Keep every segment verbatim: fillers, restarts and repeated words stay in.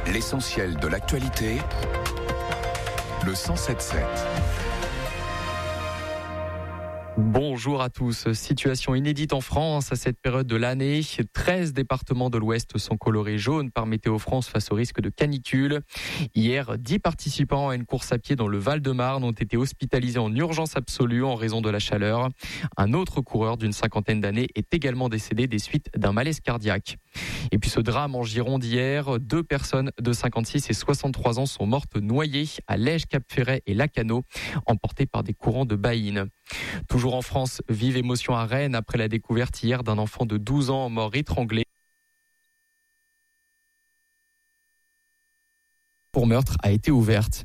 L'essentiel de l'actualité, le cent sept sept. Bonjour à tous. Situation inédite en France à cette période de l'année. treize départements de l'Ouest sont colorés jaunes par Météo France face au risque de canicule. Hier, dix participants à une course à pied dans le Val-de-Marne ont été hospitalisés en urgence absolue en raison de la chaleur. Un autre coureur d'une cinquantaine d'années est également décédé des suites d'un malaise cardiaque. Et puis ce drame en Gironde hier, deux personnes de cinquante-six et soixante-trois ans sont mortes noyées à Lège, Cap-Ferret et Lacanau, emportées par des courants de baïne. Toujours en France, vive émotion à Rennes après la découverte hier d'un enfant de douze ans mort étranglé pour meurtre a été ouverte.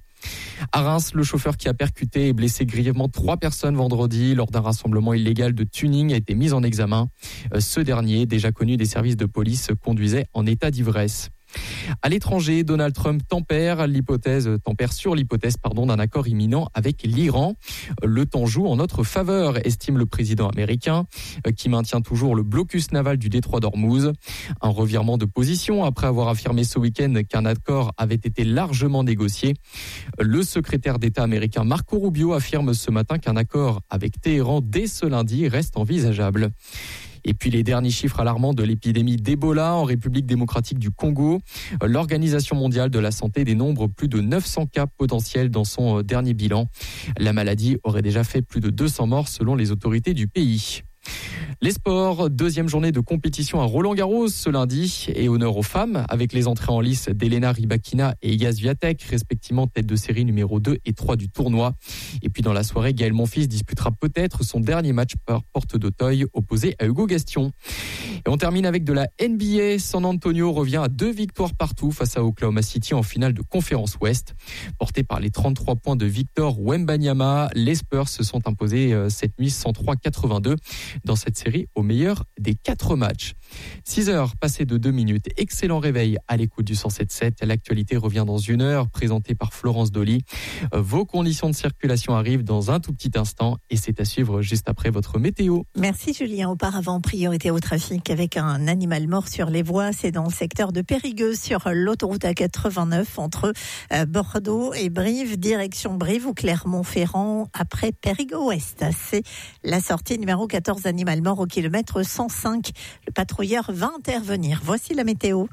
À Reims, le chauffeur qui a percuté et blessé grièvement trois personnes vendredi lors d'un rassemblement illégal de tuning a été mis en examen. Ce dernier, déjà connu des services de police, conduisait en état d'ivresse. À l'étranger, Donald Trump tempère l'hypothèse, tempère sur l'hypothèse pardon, d'un accord imminent avec l'Iran. Le temps joue en notre faveur, estime le président américain, qui maintient toujours le blocus naval du détroit d'Ormuz. Un revirement de position après avoir affirmé ce week-end qu'un accord avait été largement négocié. Le secrétaire d'État américain Marco Rubio affirme ce matin qu'un accord avec Téhéran dès ce lundi reste envisageable. Et puis les derniers chiffres alarmants de l'épidémie d'Ebola en République démocratique du Congo. L'Organisation mondiale de la santé dénombre plus de neuf cents cas potentiels dans son dernier bilan. La maladie aurait déjà fait plus de deux cents morts selon les autorités du pays. Les sports, deuxième journée de compétition à Roland-Garros ce lundi et honneur aux femmes avec les entrées en lice d'Elena Rybakina et Iga Swiatek, respectivement tête de série numéro deux et trois du tournoi. Et puis dans la soirée, Gaël Monfils disputera peut-être son dernier match par porte d'Auteuil opposé à Hugo Gaston. Et on termine avec de la N B A. San Antonio revient à deux victoires partout face à Oklahoma City en finale de conférence Ouest. Portés par les trente-trois points de Victor Wembanyama, les Spurs se sont imposés cette nuit cent trois à quatre-vingt-deux dans cette série au meilleur des quatre matchs. six heures passées de deux minutes. Excellent réveil à l'écoute du cent sept sept. L'actualité revient dans une heure, présentée par Florence Dolly. Vos conditions de circulation arrivent dans un tout petit instant et c'est à suivre juste après votre météo. Merci Julien. Auparavant, priorité au trafic avec un animal mort sur les voies. C'est dans le secteur de Périgueux sur l'autoroute A quatre-vingt-neuf entre Bordeaux et Brive, direction Brive ou Clermont-Ferrand après Périgueux-Ouest. C'est la sortie numéro quatorze, animal mort au kilomètre cent cinq. Le patrouilleur va intervenir. Voici la météo.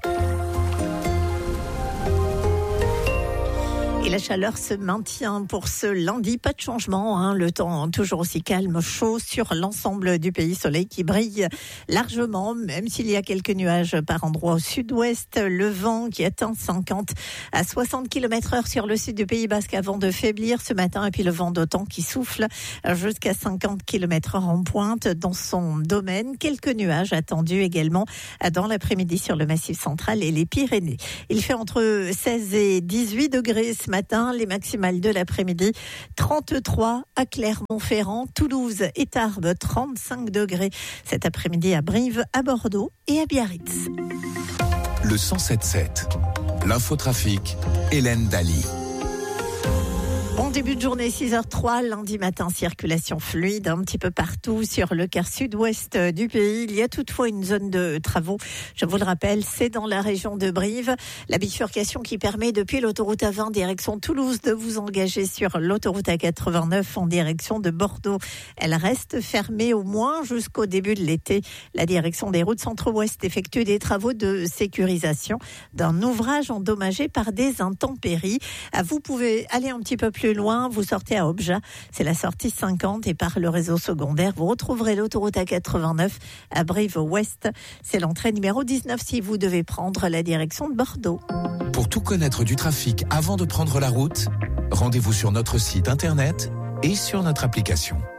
Et la chaleur se maintient pour ce lundi. Pas de changement, hein. Le temps toujours aussi calme, chaud sur l'ensemble du pays. Soleil qui brille largement, même s'il y a quelques nuages par endroits au sud-ouest. Le vent qui atteint cinquante à soixante kilomètres heure sur le sud du Pays Basque avant de faiblir ce matin. Et puis le vent d'automne qui souffle jusqu'à cinquante kilomètres heure en pointe dans son domaine. Quelques nuages attendus également dans l'après-midi sur le Massif central et les Pyrénées. Il fait entre seize et dix-huit degrés ce matin. Les maximales de l'après-midi, trente-trois à Clermont-Ferrand, Toulouse et Tarbes, trente-cinq degrés cet après-midi à Brive, à Bordeaux et à Biarritz. Le cent sept sept, l'infotrafic, Hélène Daly. Bon début de journée, six heures trois, lundi matin, circulation fluide un petit peu partout sur le quart sud-ouest du pays. Il y a toutefois une zone de travaux, je vous le rappelle, c'est dans la région de Brive. La bifurcation qui permet depuis l'autoroute A vingt direction Toulouse de vous engager sur l'autoroute A quatre-vingt-neuf en direction de Bordeaux. Elle reste fermée au moins jusqu'au début de l'été. La direction des routes centre-ouest effectue des travaux de sécurisation d'un ouvrage endommagé par des intempéries. Vous pouvez aller un petit peu plus loin, vous sortez à Obja, c'est la sortie cinquante et par le réseau secondaire, vous retrouverez l'autoroute A quatre-vingt-neuf à Brive-Ouest. C'est l'entrée numéro dix-neuf si vous devez prendre la direction de Bordeaux. Pour tout connaître du trafic avant de prendre la route, rendez-vous sur notre site internet et sur notre application.